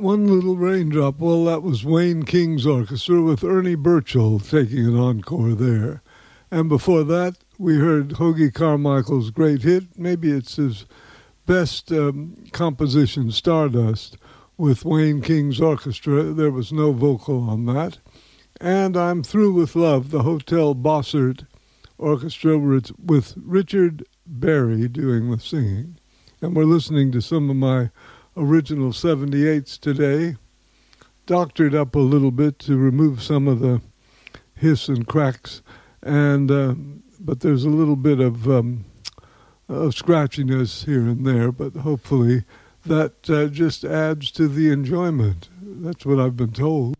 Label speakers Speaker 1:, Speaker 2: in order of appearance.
Speaker 1: One Little Raindrop. Well, that was Wayne King's orchestra with Ernie Burchell taking an encore there. And before that, we heard Hoagy Carmichael's great hit. Maybe it's his best composition, Stardust, with Wayne King's orchestra. There was no vocal on that. And I'm Through with Love, the Hotel Bossert Orchestra with Richard Berry doing the singing. And we're listening to some of my original 78s today, doctored up a little bit to remove some of the hiss and cracks, and but there's a little bit of scratchiness here and there, but hopefully that just adds to the enjoyment. That's what I've been told.